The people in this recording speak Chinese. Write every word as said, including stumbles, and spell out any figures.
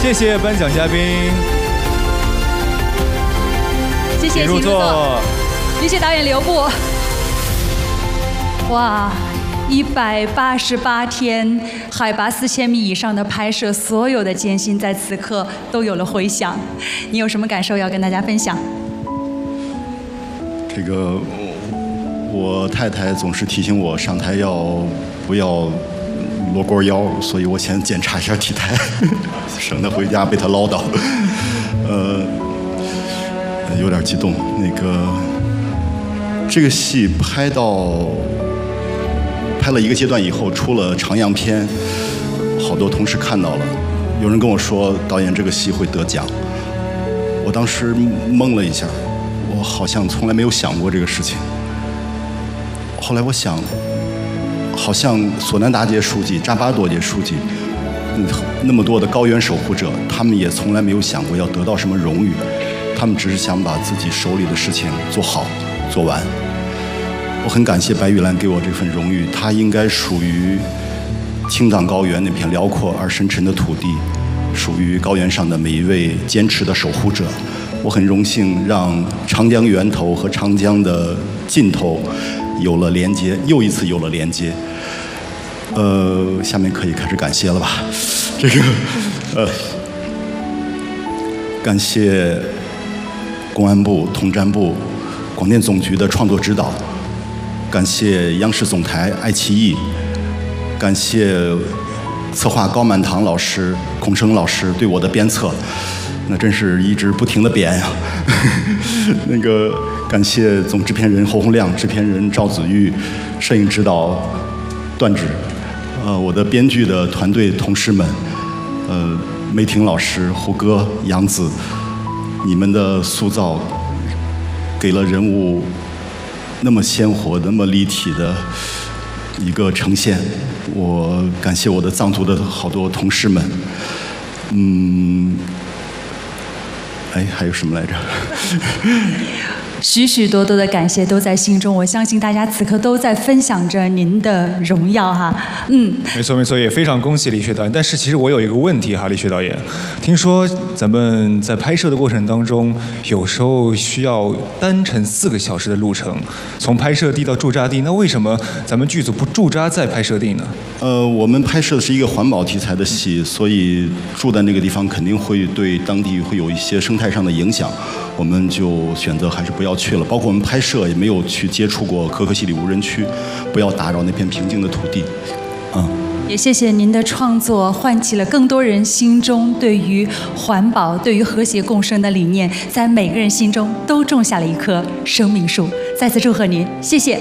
谢谢颁奖嘉宾， 谢谢， 请入座。 谢谢导演刘步。哇，一百八十八天，海拔四千米以上的拍摄，所有的艰辛在此刻都有了回响。你有什么感受要跟大家分享？ 这个，我太太总是提醒我上台要不要罗锅腰，所以我先检查一下体态，省得回家被她唠叨。呃，有点激动。那个，这个戏拍到拍了一个阶段以后，出了长样片，好多同事看到了，有人跟我说导演这个戏会得奖，我当时懵了一下。我好像从来没有想过这个事情。后来我想，好像索南达杰书记、扎巴多杰书记，那么多的高原守护者，他们也从来没有想过要得到什么荣誉，他们只是想把自己手里的事情做好、做完。我很感谢白玉兰给我这份荣誉，它应该属于青藏高原那片辽阔而深沉的土地，属于高原上的每一位坚持的守护者。我很荣幸让长江源头和长江的尽头有了连接，又一次有了连接。呃，下面可以开始感谢了吧？这个，呃，感谢公安部、统战部、广电总局的创作指导，感谢央视总台爱奇艺，感谢策划高满堂老师、孔生老师对我的鞭策。那真是一直不停的编呀、啊。那个感谢总制片人侯洪亮、制片人赵子玉、摄影指导段指，呃，我的编剧的团队同事们，呃，梅婷老师、胡歌、杨子，你们的塑造给了人物那么鲜活、那么立体的一个呈现。我感谢我的藏族的好多同事们，嗯。哎，还有什么来着？ 许许多多的感谢都在心中，我相信大家此刻都在分享着您的荣耀哈。嗯， 没错没错，也非常恭喜李雪导演。但是其实我有一个问题哈，李雪导演，听说咱们在拍摄的过程当中，有时候需要单程四个小时的路程，从拍摄地到驻扎地，那为什么咱们剧组不驻扎在拍摄地呢？ 呃，我们拍摄的是一个环保题材的戏，所以住在那个地方肯定会对当地会有一些生态上的影响，我们就选择还是不要去了。包括我们拍摄也没有去接触过可可西里无人区，不要打扰那片平静的土地。嗯。 也谢谢您的创作，唤起了更多人心中对于环保、对于和谐共生的理念，在每个人心中都种下了一棵生命树。再次祝贺您，谢谢。